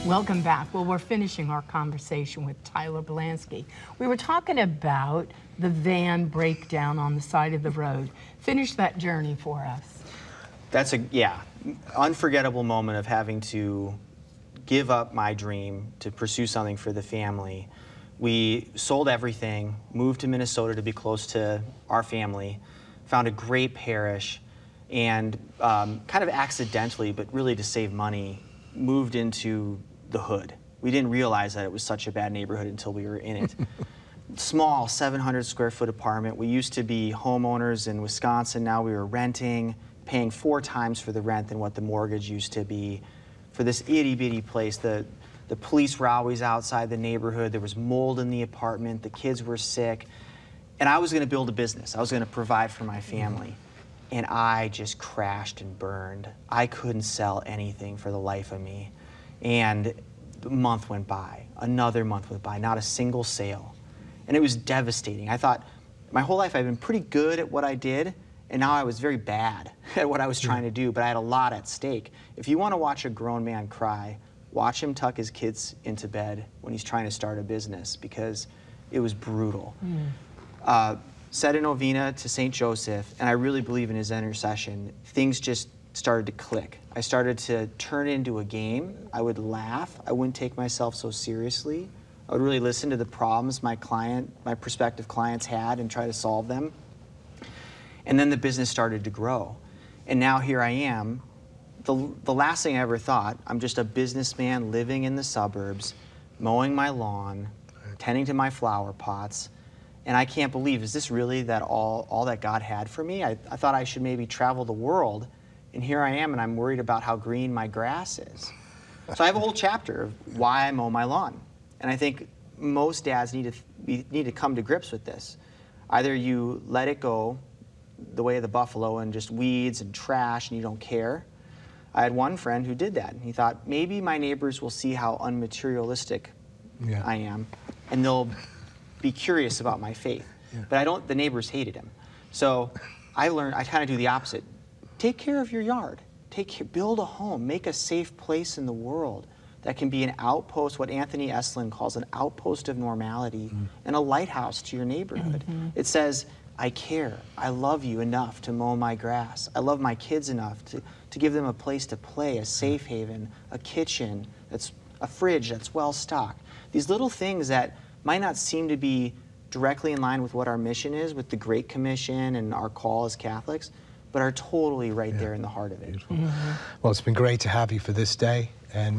Welcome back. Well, we're finishing our conversation with Tyler Belansky. We were talking about the van breakdown on the side of the road. Finish that journey for us. That's unforgettable moment of having to give up my dream to pursue something for the family. We sold everything, moved to Minnesota to be close to our family, found a great parish, and kind of accidentally, but really to save money, moved into the hood. We didn't realize that it was such a bad neighborhood until we were in it. Small 700 square foot apartment. We used to be homeowners in Wisconsin. Now we were renting, paying 4 times for the rent than what the mortgage used to be. For this itty bitty place, the police were always outside the neighborhood. There was mold in the apartment. The kids were sick. And I was going to build a business. I was going to provide for my family. And I just crashed and burned. I couldn't sell anything for the life of me. And a month went by, another month went by, not a single sale. And it was devastating. I thought, my whole life I've been pretty good at what I did, and now I was very bad at what I was trying to do, but I had a lot at stake. If you want to watch a grown man cry, watch him tuck his kids into bed when he's trying to start a business, because it was brutal. Said a novena to St. Joseph, and I really believe in his intercession. Things just started to click. I started to turn it into a game. I would laugh. I wouldn't take myself so seriously. I would really listen to the problems my prospective clients had and try to solve them. And then the business started to grow. And now here I am. The last thing I ever thought, I'm just a businessman living in the suburbs, mowing my lawn, tending to my flower pots. And I can't believe, is this really all that God had for me? I thought I should maybe travel the world, and here I am, and I'm worried about how green my grass is. So I have a whole chapter of why I mow my lawn. And I think most dads need to come to grips with this. Either you let it go the way of the buffalo and just weeds and trash and you don't care. I had one friend who did that. He thought, maybe my neighbors will see how unmaterialistic I am, and they'll be curious about my faith. But the neighbors hated him. So I kind of do the opposite. Take care of your yard. Build a home. Make a safe place in the world that can be an outpost, what Anthony Eslin calls an outpost of normality, and a lighthouse to your neighborhood. It says, I care. I love you enough to mow my grass. I love my kids enough to give them a place to play, a safe haven, a kitchen, a fridge that's well stocked. These little things that might not seem to be directly in line with what our mission is, with the Great Commission and our call as Catholics, but are totally right there in the heart of it. Well, it's been great to have you for this day. And